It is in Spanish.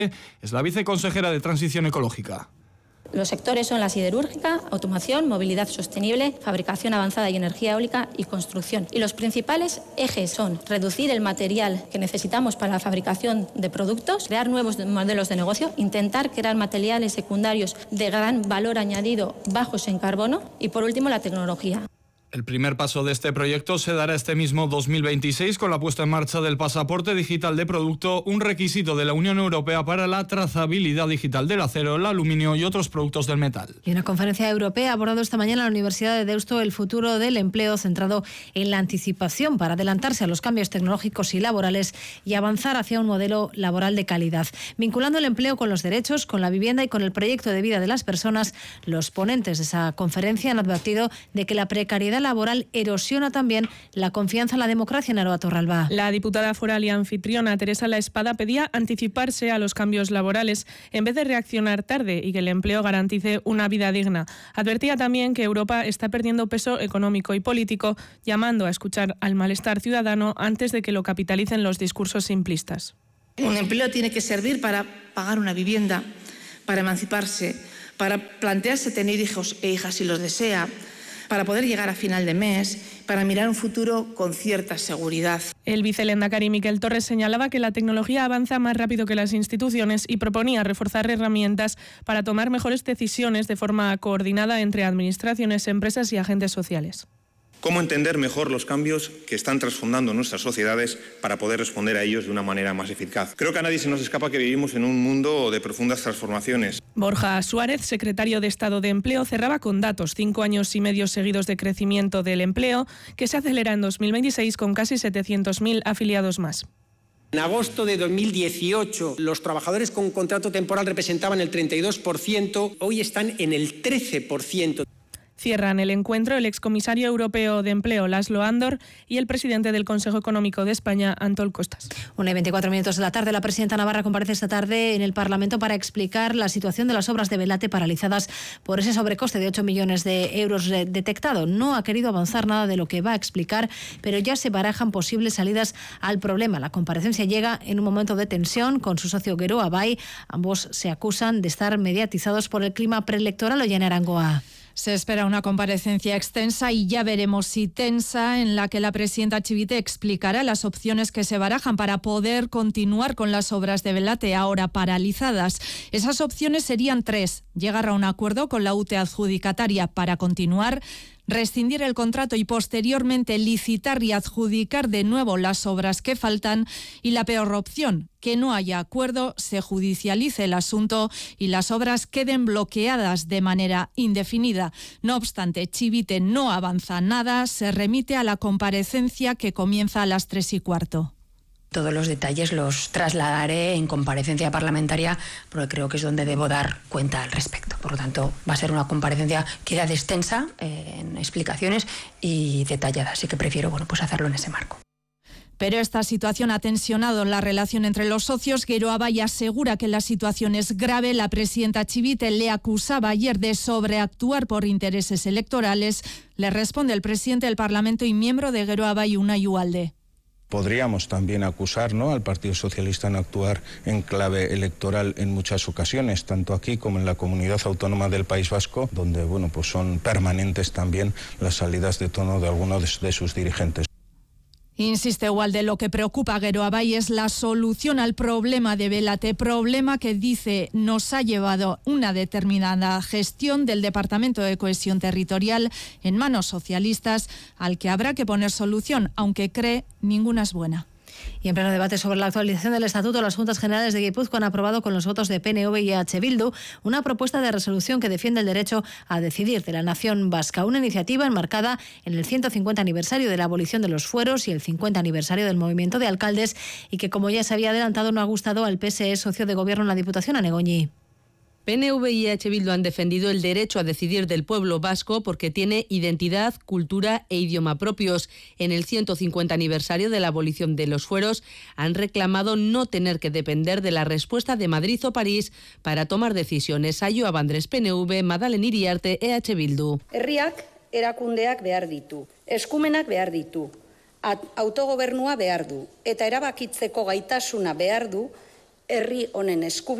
es la viceconsejera de Transición Ecológica. Los sectores son la siderúrgica, automoción, movilidad sostenible, fabricación avanzada y energía eólica y construcción. Y los principales ejes son reducir el material que necesitamos para la fabricación de productos, crear nuevos modelos de negocio, intentar crear materiales secundarios de gran valor añadido bajos en carbono y, por último, la tecnología. El primer paso de este proyecto se dará este mismo 2026 con la puesta en marcha del pasaporte digital de producto, un requisito de la Unión Europea para la trazabilidad digital del acero, el aluminio y otros productos del metal. Y una conferencia europea ha abordado esta mañana en la Universidad de Deusto el futuro del empleo centrado en la anticipación para adelantarse a los cambios tecnológicos y laborales y avanzar hacia un modelo laboral de calidad. Vinculando el empleo con los derechos, con la vivienda y con el proyecto de vida de las personas, los ponentes de esa conferencia han advertido de que la precariedad laboral erosiona también la confianza en la democracia. En Aroa Torralba. La diputada foral y anfitriona Teresa La Espada pedía anticiparse a los cambios laborales en vez de reaccionar tarde y que el empleo garantice una vida digna. Advertía también que Europa está perdiendo peso económico y político, llamando a escuchar al malestar ciudadano antes de que lo capitalicen los discursos simplistas. Un empleo tiene que servir para pagar una vivienda, para emanciparse, para plantearse tener hijos e hijas si los desea, para poder llegar a final de mes, para mirar un futuro con cierta seguridad. El vicelehendakari Miquel Torres señalaba que la tecnología avanza más rápido que las instituciones y proponía reforzar herramientas para tomar mejores decisiones de forma coordinada entre administraciones, empresas y agentes sociales. ¿Cómo entender mejor los cambios que están transformando nuestras sociedades para poder responder a ellos de una manera más eficaz? Creo que a nadie se nos escapa que vivimos en un mundo de profundas transformaciones. Borja Suárez, secretario de Estado de Empleo, cerraba con datos: 5 años y medio seguidos de crecimiento del empleo, que se acelera en 2026 con casi 700.000 afiliados más. En agosto de 2018, los trabajadores con contrato temporal representaban el 32%, hoy están en el 13%. Cierran el encuentro el excomisario europeo de Empleo, Laszlo Andor, y el presidente del Consejo Económico de España, Antol Costas. 1:24 de la tarde, la presidenta navarra comparece esta tarde en el Parlamento para explicar la situación de las obras de Belate paralizadas por ese sobrecoste de 8 millones de euros detectado. No ha querido avanzar nada de lo que va a explicar, pero ya se barajan posibles salidas al problema. La comparecencia llega en un momento de tensión con su socio Geroa Bai. Ambos se acusan de estar mediatizados por el clima preelectoral. Ollane Arangoa. Se espera una comparecencia extensa y ya veremos si tensa, en la que la presidenta Chivite explicará las opciones que se barajan para poder continuar con las obras de Belate ahora paralizadas. Esas opciones serían 3: llegar a un acuerdo con la UTE adjudicataria para continuar, rescindir el contrato y posteriormente licitar y adjudicar de nuevo las obras que faltan, y la peor opción, que no haya acuerdo, se judicialice el asunto y las obras queden bloqueadas de manera indefinida. No obstante, Chivite no avanza nada, se remite a la comparecencia que comienza a las 3:15. Todos los detalles los trasladaré en comparecencia parlamentaria, porque creo que es donde debo dar cuenta al respecto. Por lo tanto, va a ser una comparecencia quizás extensa en explicaciones y detallada, así que prefiero hacerlo en ese marco. Pero esta situación ha tensionado la relación entre los socios. Geroa Bai asegura que la situación es grave. La presidenta Chivite le acusaba ayer de sobreactuar por intereses electorales. Le responde el presidente del Parlamento y miembro de Geroa Bai, Unai Ugalde. Podríamos también acusar, ¿no?, al Partido Socialista en actuar en clave electoral en muchas ocasiones, tanto aquí como en la Comunidad Autónoma del País Vasco, donde son permanentes también las salidas de tono de algunos de sus dirigentes. Insiste Ugalde, lo que preocupa a Geroa Bai es la solución al problema de Belate, problema que dice nos ha llevado una determinada gestión del Departamento de Cohesión Territorial en manos socialistas, al que habrá que poner solución, aunque cree ninguna es buena. Y en pleno debate sobre la actualización del Estatuto, las Juntas Generales de Guipúzcoa han aprobado con los votos de PNV y EH Bildu una propuesta de resolución que defiende el derecho a decidir de la nación vasca. Una iniciativa enmarcada en el 150 aniversario de la abolición de los fueros y el 50 aniversario del movimiento de alcaldes, y que, como ya se había adelantado, no ha gustado al PSE, socio de gobierno en la Diputación, a Negoñi. PNV y EH Bildu han defendido el derecho a decidir del pueblo vasco porque tiene identidad, cultura e idioma propios. En el 150 aniversario de la abolición de los fueros han reclamado no tener que depender de la respuesta de Madrid o París para tomar decisiones. Aio Abandres, PNV, Madalen Iriarte, EH Bildu. Herriak erakundeak behar ditu, eskumenak behar ditu, autogobernua behar du, eta erabakitzeko gaitasuna behar du, herri honen eskubidea